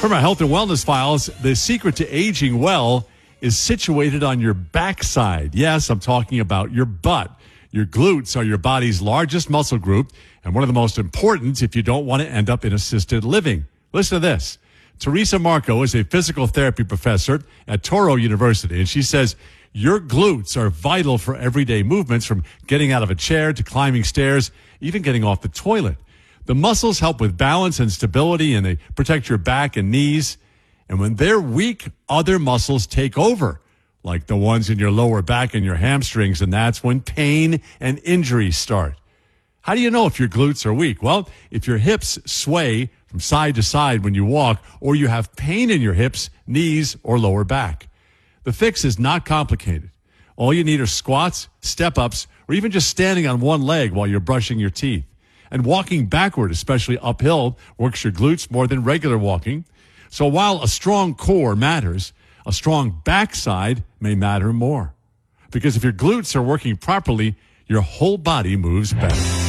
From our health and wellness files, the secret to aging well is situated on your backside. Yes, I'm talking about your butt. Your glutes are your body's largest muscle group and one of the most important if you don't want to end up in assisted living. Listen to this. Teresa Marco is a physical therapy professor at Touro University, and she says your glutes are vital for everyday movements, from getting out of a chair to climbing stairs, even getting off the toilet. The muscles help with balance and stability, and they protect your back and knees. And when they're weak, other muscles take over, like the ones in your lower back and your hamstrings, and that's when pain and injuries start. How do you know if your glutes are weak? Well, if your hips sway from side to side when you walk, or you have pain in your hips, knees, or lower back. The fix is not complicated. All you need are squats, step-ups, or even just standing on one leg while you're brushing your teeth. And walking backward, especially uphill, works your glutes more than regular walking. So while a strong core matters, a strong backside may matter more. Because if your glutes are working properly, your whole body moves better.